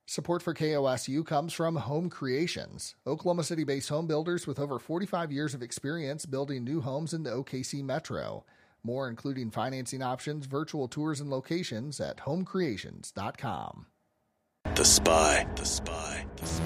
Support for KOSU comes from Home Creations, Oklahoma City-based home builders with over 45 years of experience building new homes in the OKC metro. More, including financing options, virtual tours, and locations at homecreations.com. The Spy.